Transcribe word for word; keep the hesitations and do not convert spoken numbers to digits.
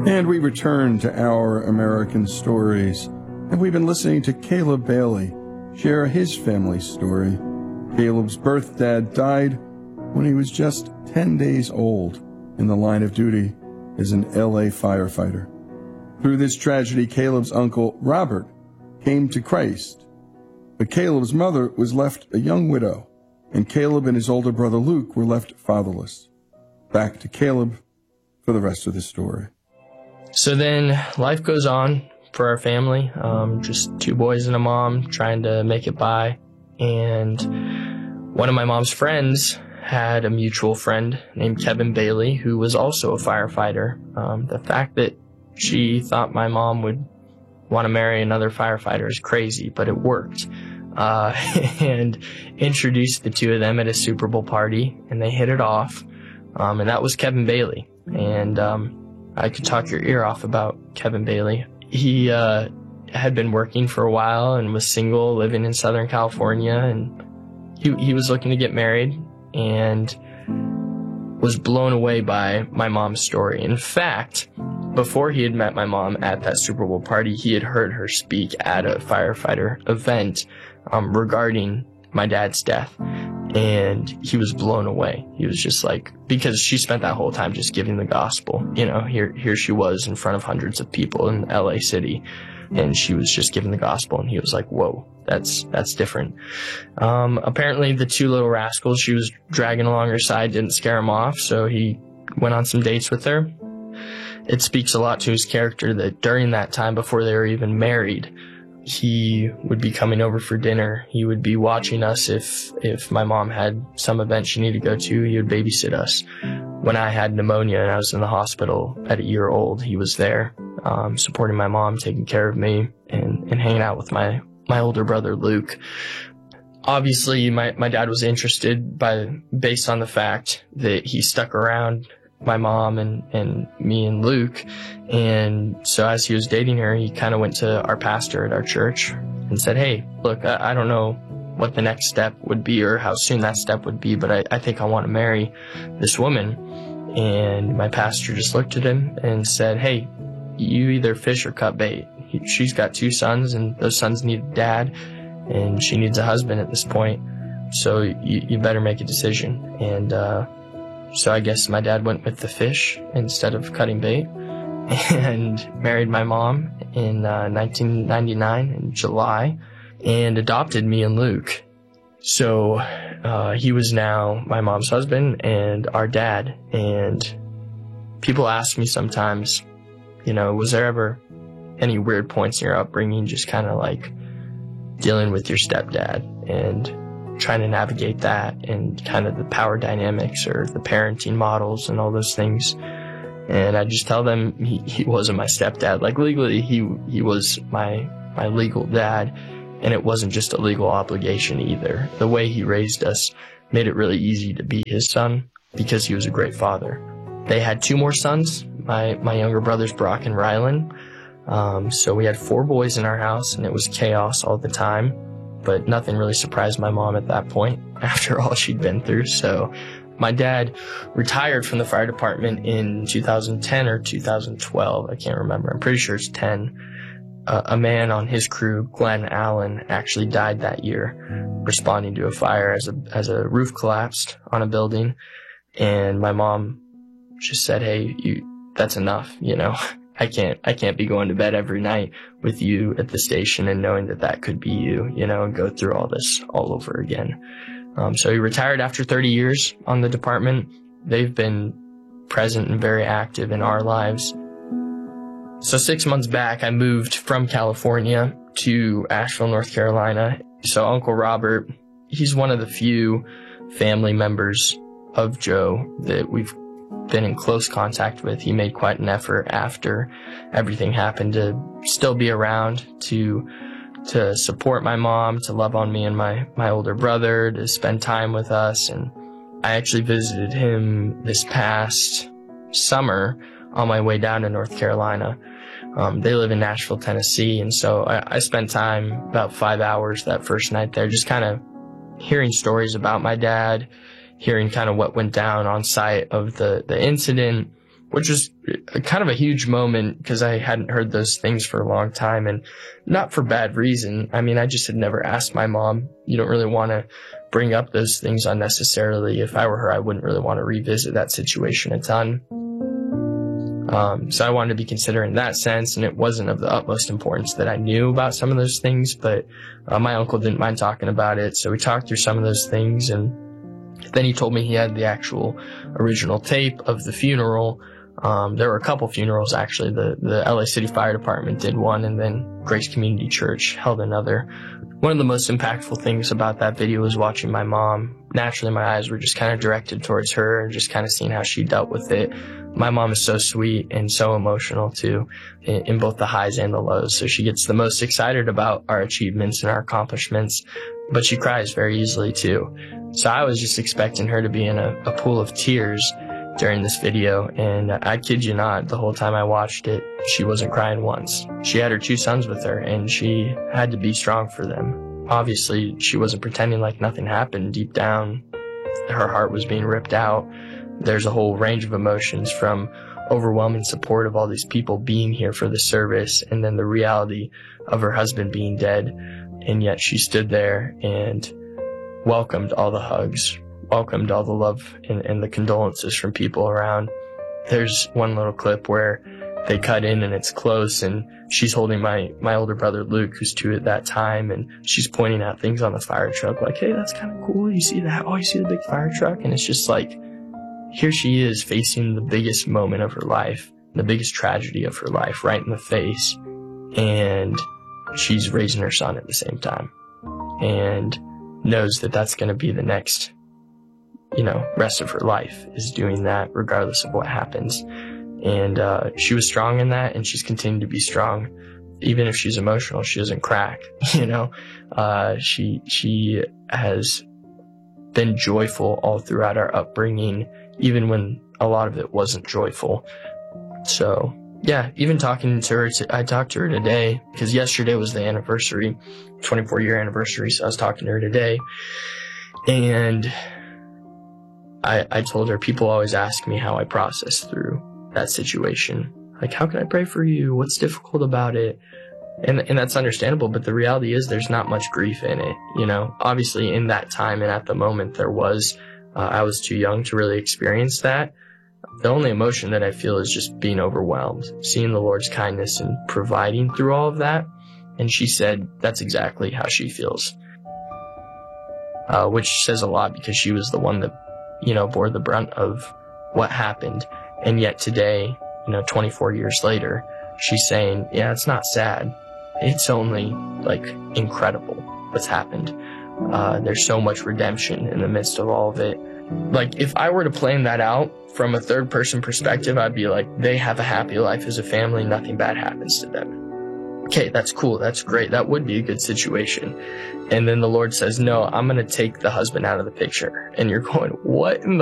And we return to Our American Stories, and we've been listening to Caleb Bailey share his family story. Caleb's birth dad died when he was just ten days old in the line of duty as an L A firefighter. Through this tragedy, Caleb's uncle, Robert, came to Christ, but Caleb's mother was left a young widow, and Caleb and his older brother Luke were left fatherless. Back to Caleb for the rest of the story. So then life goes on for our family, um, just two boys and a mom trying to make it by. And one of my mom's friends had a mutual friend named Kevin Bailey, who was also a firefighter. Um, the fact that she thought my mom would want to marry another firefighter is crazy, but it worked. Uh, and introduced the two of them at a Super Bowl party, and they hit it off. Um, and that was Kevin Bailey. And um, I could talk your ear off about Kevin Bailey. He uh, had been working for a while and was single, living in Southern California, and he he was looking to get married and was blown away by my mom's story. In fact, before he had met my mom at that Super Bowl party, he had heard her speak at a firefighter event um, regarding my dad's death. And he was blown away. He was just like, because she spent that whole time just giving the gospel. You know, here here she was in front of hundreds of people in L A City, and she was just giving the gospel, and he was like, whoa, that's that's different. Um, apparently the two little rascals she was dragging along her side didn't scare him off, so he went on some dates with her. It speaks a lot to his character that during that time, before they were even married, he would be coming over for dinner. He would be watching us if if my mom had some event she needed to go to. He would babysit us. When I had pneumonia and I was in the hospital at a year old, he was there, um, supporting my mom, taking care of me, and, and hanging out with my, my older brother, Luke. Obviously, my, my dad was interested by based on the fact that he stuck around my mom and, and me and Luke. And so as he was dating her, he kind of went to our pastor at our church and said, hey, look, I, I don't know what the next step would be or how soon that step would be, but I, I think I want to marry this woman. And my pastor just looked at him and said, hey, you either fish or cut bait. He, she's got two sons, and those sons need a dad, and she needs a husband at this point. So you, you better make a decision. And, uh, So I guess my dad went with the fish instead of cutting bait, and married my mom in uh, nineteen ninety-nine in July, and adopted me and Luke. So uh, he was now my mom's husband and our dad. And people ask me sometimes, you know, was there ever any weird points in your upbringing, just kind of like dealing with your stepdad and trying to navigate that and kind of the power dynamics or the parenting models and all those things. And I just tell them he, he wasn't my stepdad. Like legally, he he was my my legal dad, and it wasn't just a legal obligation either. The way he raised us made it really easy to be his son because he was a great father. They had two more sons, my, my younger brothers, Brock and Rylan. Um, so we had four boys in our house, and it was chaos all the time. But nothing really surprised my mom at that point after all she'd been through. So my dad retired from the fire department in two thousand ten or two thousand twelve. I can't remember. I'm pretty sure it's ten. Uh, a man on his crew, Glenn Allen, actually died that year responding to a fire as a as a roof collapsed on a building. And my mom just said, hey, you, that's enough, you know. I can't, I can't be going to bed every night with you at the station and knowing that that could be you, you know, and go through all this all over again. Um, so he retired after thirty years on the department. They've been present and very active in our lives. So six months back, I moved from California to Asheville, North Carolina. So Uncle Robert, he's one of the few family members of Joe that we've been in close contact with. He made quite an effort after everything happened to still be around to to support my mom, to love on me and my my older brother, to spend time with us. And I actually visited him this past summer on my way down to North Carolina. Um, they live in Nashville, Tennessee, and so I, I spent time, about five hours that first night there, just kind of hearing stories about my dad, hearing kind of what went down on site of the, the incident, which was kind of a huge moment because I hadn't heard those things for a long time, and not for bad reason. I mean, I just had never asked my mom. You don't really want to bring up those things unnecessarily. If I were her, I wouldn't really want to revisit that situation a ton. Um, so I wanted to be considerate in that sense, and it wasn't of the utmost importance that I knew about some of those things, but uh, my uncle didn't mind talking about it, so we talked through some of those things, and then he told me he had the actual original tape of the funeral. Um, there were a couple funerals, actually. The, the L A City Fire Department did one, and then Grace Community Church held another. One of the most impactful things about that video was watching my mom. Naturally, my eyes were just kind of directed towards her and just kind of seeing how she dealt with it. My mom is so sweet and so emotional, too, in, in both the highs and the lows. So she gets the most excited about our achievements and our accomplishments, but she cries very easily, too. So I was just expecting her to be in a, a pool of tears during this video, and I kid you not, the whole time I watched it, she wasn't crying once. She had her two sons with her, and she had to be strong for them. Obviously, she wasn't pretending like nothing happened. Deep down, her heart was being ripped out. There's a whole range of emotions, from overwhelming support of all these people being here for the service, and then the reality of her husband being dead, and yet she stood there and welcomed all the hugs, welcomed all the love and, and the condolences from people around. There's one little clip where they cut in and it's close, and she's holding my, my older brother Luke, who's two at that time, and she's pointing out things on the fire truck like, hey, that's kind of cool. You see that? Oh, you see the big fire truck? And it's just like, here she is facing the biggest moment of her life, the biggest tragedy of her life right in the face, and she's raising her son at the same time, and knows that that's going to be the next, you know, rest of her life, is doing that regardless of what happens. And uh, she was strong in that, and she's continued to be strong. Even if she's emotional, she doesn't crack, you know. Uh, she she has been joyful all throughout our upbringing, even when a lot of it wasn't joyful. So, yeah, even talking to her, I talked to her today, because yesterday was the anniversary, twenty-four year anniversary, so I was talking to her today. And I, I told her, people always ask me how I process through that situation. Like, how can I pray for you? What's difficult about it? And and that's understandable, but the reality is there's not much grief in it, you know? Obviously, in that time and at the moment, there was, uh, I was too young to really experience that. The only emotion that I feel is just being overwhelmed, seeing the Lord's kindness and providing through all of that. And she said that's exactly how she feels, uh, which says a lot, because she was the one that, you know, bore the brunt of what happened. And yet today, you know, twenty-four years later, she's saying, yeah, it's not sad. It's only, like, incredible what's happened. Uh, there's so much redemption in the midst of all of it. Like, if I were to plan that out from a third-person perspective, I'd be like, they have a happy life as a family, nothing bad happens to them. Okay, that's cool, that's great, that would be a good situation. And then the Lord says, no, I'm going to take the husband out of the picture. And you're going, what in the